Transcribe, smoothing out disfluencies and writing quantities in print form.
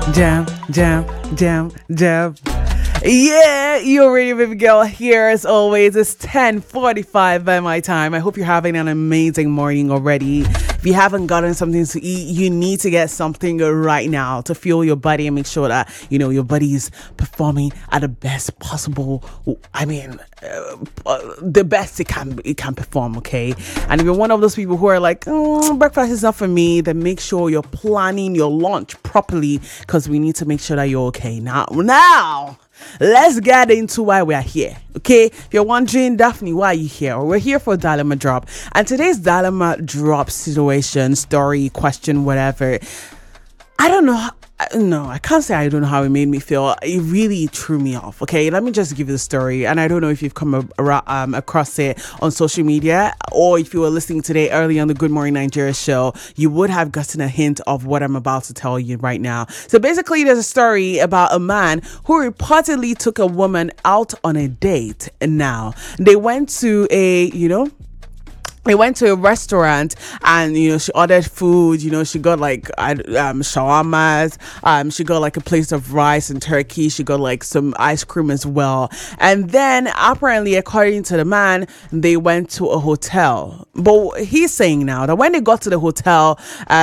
Jam, jam, jam, jam. Yeah, you already, baby girl, here as always. It's 10:45 by my time. I hope you're having an amazing morning already. If you haven't gotten something to eat, you need to get something right now to fuel your body and make sure that, your body is performing at the best possible. The best it can perform, okay? And if you're one of those people who are like, breakfast is not for me, then make sure you're planning your lunch properly, because we need to make sure that you're okay. Now, let's get into why we are here, okay? If you're wondering, Daphne, why are you here? We're here for Dilemma Drop. And today's Dilemma Drop situation, story, question, whatever. I don't know. No, I can't say I don't know how it made me feel. It really threw me off. Okay, let me just give you the story. And I don't know if you've come across it on social media, or if you were listening today early on the Good Morning Nigeria show, you would have gotten a hint of what I'm about to tell you right now. So basically, there's a story about a man who reportedly took a woman out on a date. Now, they went to a restaurant, and she ordered food. She got like shawarmas, she got like a plate of rice and turkey, she got like some ice cream as well. And then apparently, according to the man, they went to a hotel. But he's saying now that when they got to the hotel,